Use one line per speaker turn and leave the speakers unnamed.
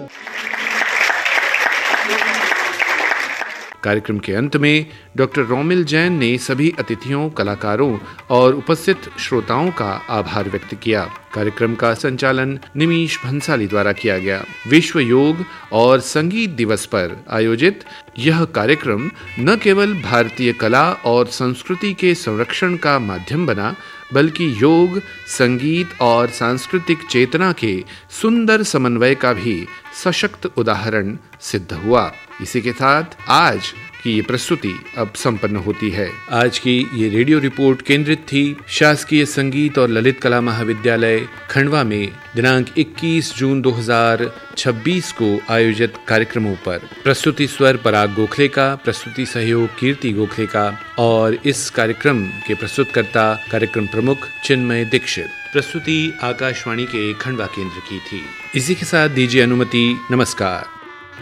कार्यक्रम के अंत में डॉक्टर रोमिल जैन ने सभी अतिथियों, कलाकारों और उपस्थित श्रोताओं का आभार व्यक्त किया। कार्यक्रम का संचालन निमीश भंसाली द्वारा किया गया। विश्व योग और संगीत दिवस पर आयोजित यह कार्यक्रम न केवल भारतीय कला और संस्कृति के संरक्षण का माध्यम बना, बल्कि योग, संगीत और सांस्कृतिक चेतना के सुंदर समन्वय का भी सशक्त उदाहरण सिद्ध हुआ। इसी के साथ आज की ये प्रस्तुति अब संपन्न होती है। आज की ये रेडियो रिपोर्ट केंद्रित थी शासकीय संगीत और ललित कला महाविद्यालय खंडवा में दिनांक 21 जून 2026 को आयोजित कार्यक्रमों पर। प्रस्तुति स्वर पराग गोखले का, प्रस्तुति सहयोग कीर्ति गोखले का और इस कार्यक्रम के प्रस्तुतकर्ता कार्यक्रम प्रमुख चिन्मय दीक्षित। प्रस्तुति आकाशवाणी के खंडवा केंद्र की थी। इसी के साथ दीजिए अनुमति। नमस्कार।